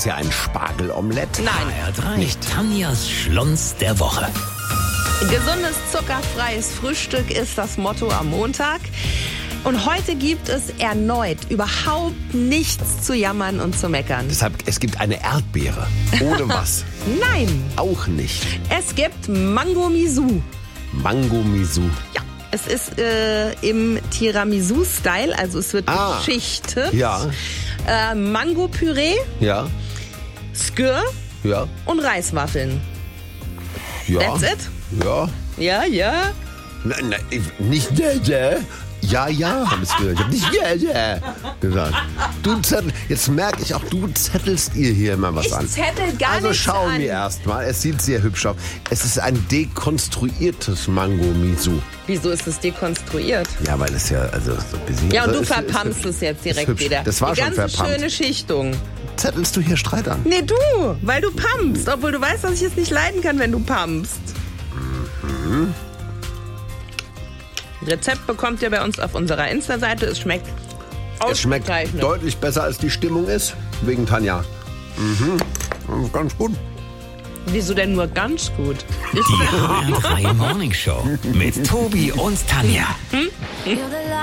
es ja ein Spargelomelett. Nein. HR3, Tanjas Schlons der Woche. Gesundes, zuckerfreies Frühstück ist das Motto am Montag. Und heute gibt es erneut überhaupt nichts zu jammern und zu meckern. Deshalb, es gibt eine Erdbeere. Ohne was? Nein, Auch nicht. es gibt Mango Misu. Mango Misu. Ja, es ist im Tiramisu-Style, also es wird beschichtet. Ja, Mango-Püree, ja, Skür ja, und Reiswaffeln. ja. That's it? Ja. Ja, ja. Nein, nicht der. Ja, haben es gehört. Ich habe nicht gesagt. Du jetzt merke ich auch, du zettelst ihr hier immer was an. Ich zettel gar Also nichts schauen an. wir erst mal. Es sieht sehr hübsch aus. Es ist ein dekonstruiertes Mango Misu. Wieso ist es dekonstruiert? Ja, weil es ja also so ein bisschen... Ja, und also du ist verpampst es jetzt direkt hübsch. wieder. Das war Die schon ganze verpampt. schöne Schichtung. Zettelst du hier Streit an? Nee, du, weil du pumpst, obwohl du weißt, dass ich es nicht leiden kann, wenn du pumpst. Rezept bekommt ihr bei uns auf unserer Insta-Seite. Es schmeckt Es schmeckt ausgezeichnet. deutlich besser, als die Stimmung ist. Wegen Tanja. Ganz gut. Wieso denn nur ganz gut? Die HR3 Morning Show mit Tobi und Tanja.